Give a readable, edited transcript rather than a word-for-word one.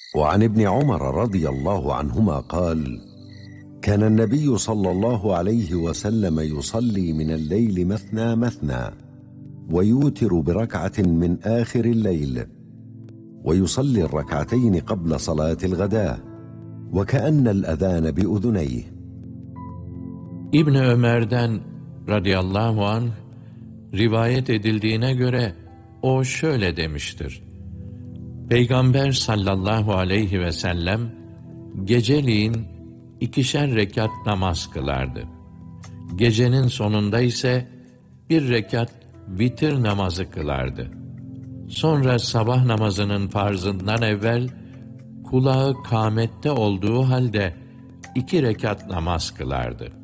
وعن ابن عمر رضي الله عنهما قال: كان النبي صلى الله عليه وسلم يصلي من الليل مثنى مثنى، ويوتر بركعة من آخر الليل، ويصلي الركعتين قبل صلاة الغداء، وكأن الأذان بأذنيه. İbn Ömer'den radıyallahu anh rivayet edildiğine göre o şöyle demiştir: Peygamber sallallahu aleyhi ve sellem geceliğin 2'şer rekat namaz kılardı. Gecenin sonunda ise 1 rekat vitir namazı kılardı. Sonra sabah namazının farzından evvel kulağı kâmette olduğu halde 2 rekat namaz kılardı.